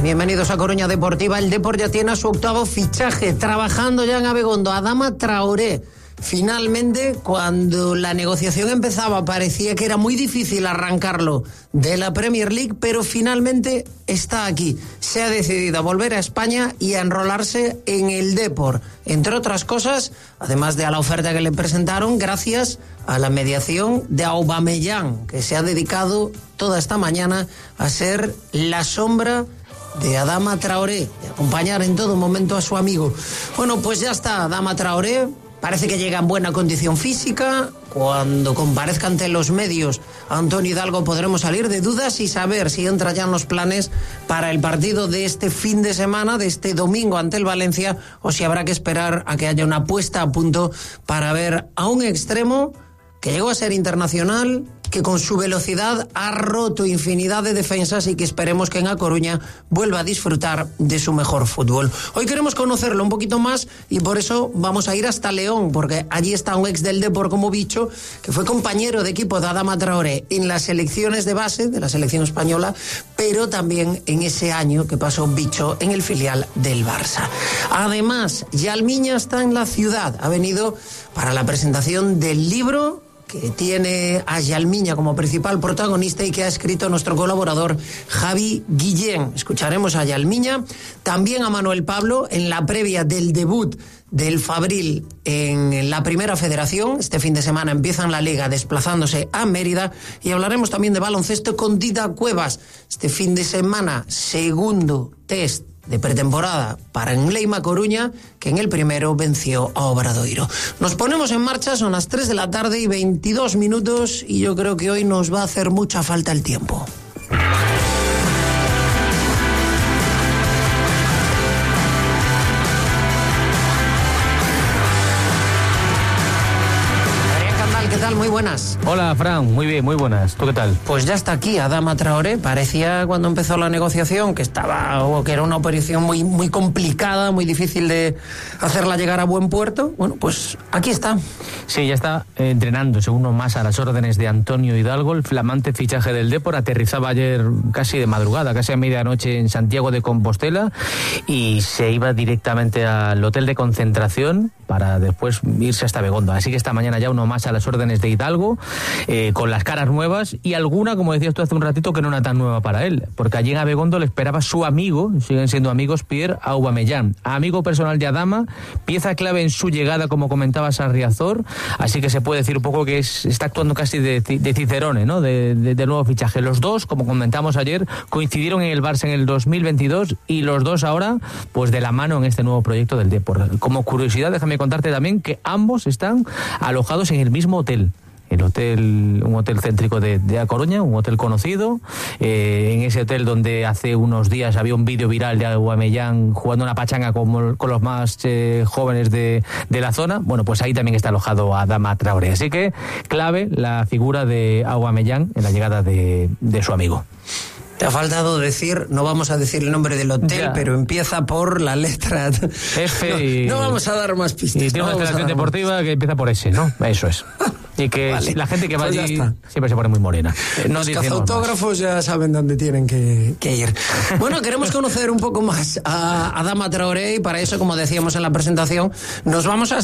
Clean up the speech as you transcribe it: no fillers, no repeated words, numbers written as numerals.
Bienvenidos a Coruña Deportiva. El Depor ya tiene a su octavo fichaje, trabajando ya en Abegondo, Adama Traoré. Finalmente, cuando la negociación empezaba, parecía que era muy difícil arrancarlo de la Premier League, pero finalmente está aquí. Se ha decidido a volver a España y a enrolarse en el Depor. Entre otras cosas, además de a la oferta que le presentaron, gracias a la mediación de Aubameyang, que se ha dedicado toda esta mañana a ser la sombra de Adama Traoré, de acompañar en todo momento a su amigo. Bueno, pues ya está Adama Traoré. Parece que llega en buena condición física. Cuando comparezca ante los medios Antonio Hidalgo podremos salir de dudas y saber si entra ya en los planes para el partido de este fin de semana, de este domingo ante el Valencia, o si habrá que esperar a que haya una puesta a punto para ver a un extremo que llegó a ser internacional, que con su velocidad ha roto infinidad de defensas y que esperemos que en A Coruña vuelva a disfrutar de su mejor fútbol. Hoy queremos conocerlo un poquito más y por eso vamos a ir hasta León, porque allí está un ex del Depor como Bicho, que fue compañero de equipo de Adama Traoré en las selecciones de base de la selección española, pero también en ese año que pasó Bicho en el filial del Barça. Además, Yalmiña está en la ciudad, ha venido para la presentación del libro que tiene a Yalmiña como principal protagonista y que ha escrito nuestro colaborador Javi Guillén. Escucharemos a Yalmiña, también a Manuel Pablo en la previa del debut del Fabril en la Primera Federación. Este fin de semana empiezan la Liga desplazándose a Mérida y hablaremos también de baloncesto con Dida Cuevas. Este fin de semana, segundo test de pretemporada para Enleima Coruña, que en el primero venció a Obradoiro. Nos ponemos en marcha, son las 3 de la tarde y 22 minutos y yo creo que hoy nos va a hacer mucha falta el tiempo. Muy buenas. Hola, Fran, muy bien, muy buenas. ¿Tú qué tal? Pues ya está aquí Adama Traoré. Parecía cuando empezó la negociación que era una operación muy complicada, muy difícil de hacerla llegar a buen puerto. Bueno, pues aquí está. Sí, ya está entrenándose uno más a las órdenes de Antonio Hidalgo. El flamante fichaje del Depor aterrizaba ayer casi de madrugada, casi a medianoche en Santiago de Compostela y se iba directamente al hotel de concentración para después irse hasta Abegondo. Así que esta mañana ya uno más a las órdenes de Hidalgo, con las caras nuevas y alguna, como decías tú hace un ratito, que no era tan nueva para él, porque allí en Abegondo le esperaba su amigo, siguen siendo amigos, Pierre Aubameyang, amigo personal de Adama, pieza clave en su llegada, como comentabas, a Riazor, así que se puede decir un poco que está actuando casi de Cicerone, ¿no? de nuevo fichaje. Los dos, como comentamos ayer, coincidieron en el Barça en el 2022 y los dos ahora, pues de la mano en este nuevo proyecto del Depor. Como curiosidad, déjame contarte también que ambos están alojados en el mismo hotel. Un hotel céntrico de A Coruña, un hotel conocido. En ese hotel donde hace unos días había un vídeo viral de Aubameyang jugando una pachanga con los más jóvenes de la zona. Bueno, pues ahí también está alojado Adama Traoré. Así que clave la figura de Aubameyang en la llegada de su amigo. Te ha faltado decir, no vamos a decir el nombre del hotel, ya, pero empieza por la letra F. No vamos a dar más pistas. Y tiene una instalación deportiva que empieza por S, ¿no? Eso es. Y que vale, la gente que va allí siempre se pone muy morena. Los cazautógrafos ya saben dónde tienen que ir. Bueno, queremos conocer un poco más a Adama Traoré y para eso, como decíamos en la presentación, nos vamos a